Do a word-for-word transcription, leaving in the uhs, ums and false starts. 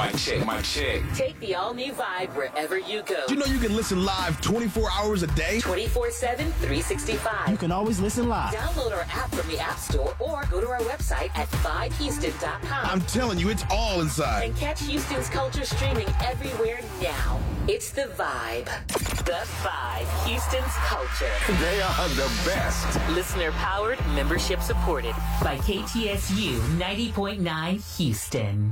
Mic check, mic check. Take the all-new Vibe wherever you go. You know you can listen live twenty-four hours a day? twenty-four seven, three sixty-five. You can always listen live. Download our app from the App Store or go to our website at vibe houston dot com. I'm telling you, it's all inside. And catch Houston's culture streaming everywhere now. It's The Vibe. The Vibe. Houston's culture. They are the best. Listener-powered, membership-supported by K T S U ninety point nine Houston.